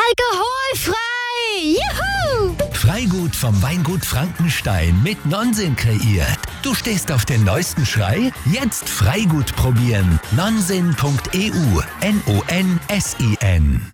Alkoholfrei! Juhu! Freigut vom Weingut Frankenstein mit Nonsen kreiert. Du stehst auf den neuesten Schrei? Jetzt Freigut probieren. Nonsen.eu. Nonsin